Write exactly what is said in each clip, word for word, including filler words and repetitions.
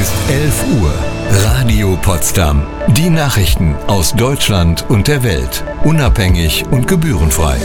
ist elf Uhr. Radio Potsdam. Die Nachrichten aus Deutschland und der Welt. Unabhängig und gebührenfrei.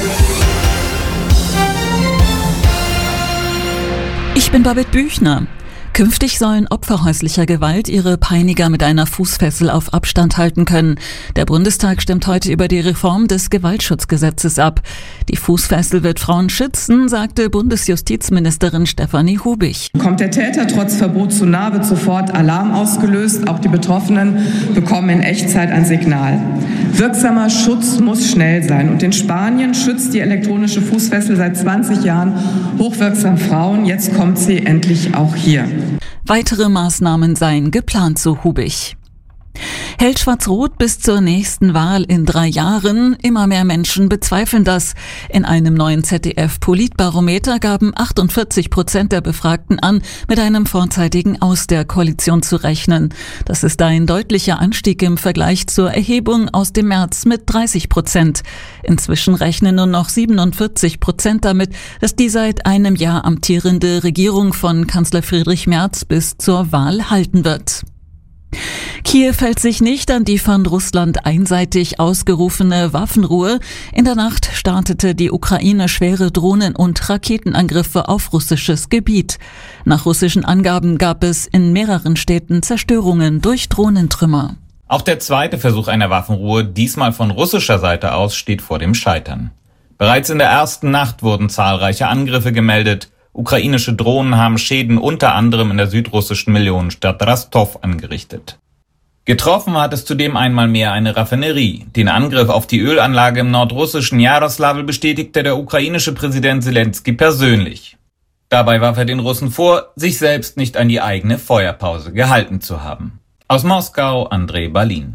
Ich bin Babette Büchner. Künftig sollen Opfer häuslicher Gewalt ihre Peiniger mit einer Fußfessel auf Abstand halten können. Der Bundestag stimmt heute über die Reform des Gewaltschutzgesetzes ab. Die Fußfessel wird Frauen schützen, sagte Bundesjustizministerin Stefanie Hubich. Kommt der Täter trotz Verbot zu nahe, wird sofort Alarm ausgelöst. Auch die Betroffenen bekommen in Echtzeit ein Signal. Wirksamer Schutz muss schnell sein. Und in Spanien schützt die elektronische Fußfessel seit zwanzig Jahren hochwirksam Frauen. Jetzt kommt sie endlich auch hier. Weitere Maßnahmen seien geplant, so Hubich. Hält Schwarz-Rot bis zur nächsten Wahl in drei Jahren? Immer mehr Menschen bezweifeln das. In einem neuen Z D F-Politbarometer gaben achtundvierzig Prozent der Befragten an, mit einem vorzeitigen Aus der Koalition zu rechnen. Das ist ein deutlicher Anstieg im Vergleich zur Erhebung aus dem März mit dreißig Prozent. Inzwischen rechnen nur noch siebenundvierzig Prozent damit, dass die seit einem Jahr amtierende Regierung von Kanzler Friedrich Merz bis zur Wahl halten wird. Kiew hält sich nicht an die von Russland einseitig ausgerufene Waffenruhe. In der Nacht startete die Ukraine schwere Drohnen- und Raketenangriffe auf russisches Gebiet. Nach russischen Angaben gab es in mehreren Städten Zerstörungen durch Drohnentrümmer. Auch der zweite Versuch einer Waffenruhe, diesmal von russischer Seite aus, steht vor dem Scheitern. Bereits in der ersten Nacht wurden zahlreiche Angriffe gemeldet. Ukrainische Drohnen haben Schäden unter anderem in der südrussischen Millionenstadt Rostov angerichtet. Getroffen hat es zudem einmal mehr eine Raffinerie. Den Angriff auf die Ölanlage im nordrussischen Jaroslavl bestätigte der ukrainische Präsident Selenskyj persönlich. Dabei warf er den Russen vor, sich selbst nicht an die eigene Feuerpause gehalten zu haben. Aus Moskau, Andrei Balin.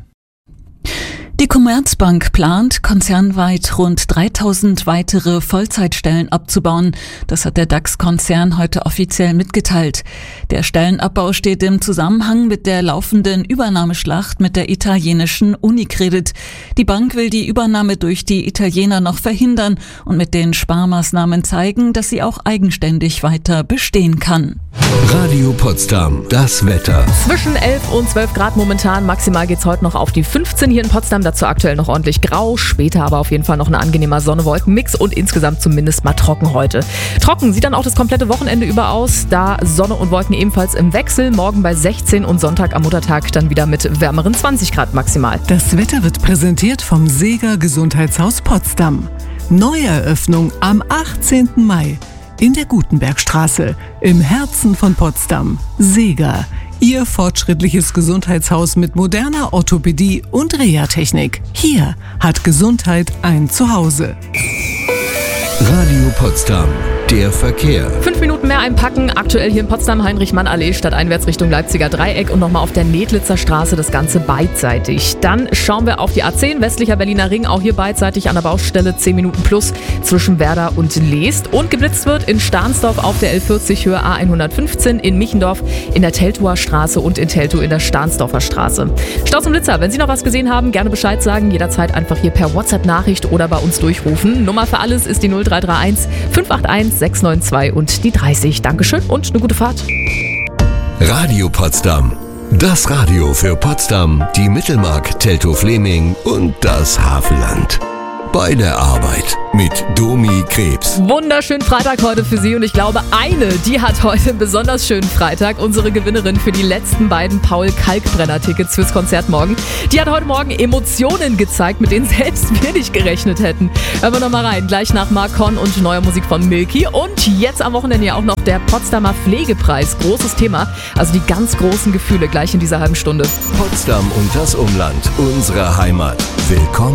Die Commerzbank plant, konzernweit rund dreitausend weitere Vollzeitstellen abzubauen. Das hat der DAX-Konzern heute offiziell mitgeteilt. Der Stellenabbau steht im Zusammenhang mit der laufenden Übernahmeschlacht mit der italienischen Unicredit. Die Bank will die Übernahme durch die Italiener noch verhindern und mit den Sparmaßnahmen zeigen, dass sie auch eigenständig weiter bestehen kann. Radio Potsdam, das Wetter. Zwischen elf und zwölf Grad momentan. Maximal geht's heute noch auf die fünfzehn hier in Potsdam. Dazu aktuell noch ordentlich grau. Später aber auf jeden Fall noch ein angenehmer Sonne-Wolken-Mix und insgesamt zumindest mal trocken heute. Trocken sieht dann auch das komplette Wochenende über aus. Da Sonne und Wolken ebenfalls im Wechsel. Morgen bei sechzehn und Sonntag am Muttertag dann wieder mit wärmeren zwanzig Grad maximal. Das Wetter wird präsentiert vom Seeger Gesundheitshaus Potsdam. Neueröffnung am achtzehnten Mai. In der Gutenbergstraße, im Herzen von Potsdam. Seeger, Ihr fortschrittliches Gesundheitshaus mit moderner Orthopädie und Reha-Technik. Hier hat Gesundheit ein Zuhause. Radio Potsdam, der Verkehr. Fünf Minuten mehr einpacken. Aktuell hier in Potsdam Heinrich-Mann-Allee, stadteinwärts Richtung Leipziger Dreieck und nochmal auf der Nedlitzer Straße das Ganze beidseitig. Dann schauen wir auf die A zehn, westlicher Berliner Ring, auch hier beidseitig an der Baustelle, zehn Minuten plus zwischen Werder und Leest. Und geblitzt wird in Stahnsdorf auf der L vierzig Höhe A hundertfünfzehn, in Michendorf in der Teltower Straße und in Teltow in der Stahnsdorfer Straße. Staus und Blitzer, wenn Sie noch was gesehen haben, gerne Bescheid sagen. Jederzeit einfach hier per WhatsApp-Nachricht oder bei uns durchrufen. Nummer für alles ist die null drei drei eins fünf acht eins sechs neun zwei und die dreißig. Dankeschön und eine gute Fahrt. Radio Potsdam. Das Radio für Potsdam, die Mittelmark, Teltow-Fleming und das Havelland. Bei der Arbeit mit Domi Krebs. Wunderschönen Freitag heute für Sie und ich glaube, eine, die hat heute einen besonders schönen Freitag. Unsere Gewinnerin für die letzten beiden Paul-Kalkbrenner-Tickets fürs Konzert morgen. Die hat heute Morgen Emotionen gezeigt, mit denen selbst wir nicht gerechnet hätten. Hören wir nochmal rein, gleich nach Mark Horn und neuer Musik von Milky. Und jetzt am Wochenende ja auch noch der Potsdamer Pflegepreis. Großes Thema, also die ganz großen Gefühle gleich in dieser halben Stunde. Potsdam und das Umland, unsere Heimat. Willkommen.